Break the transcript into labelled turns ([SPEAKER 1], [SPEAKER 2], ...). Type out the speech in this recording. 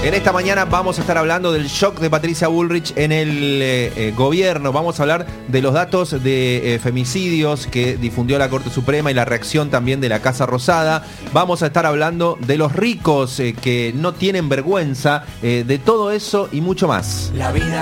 [SPEAKER 1] En esta mañana vamos a estar hablando del shock de Patricia Bullrich en el gobierno. Vamos a hablar de los datos de femicidios que difundió la Corte Suprema y la reacción también de la Casa Rosada. Vamos a estar hablando de los ricos que no tienen vergüenza, de todo eso y mucho más.
[SPEAKER 2] La vida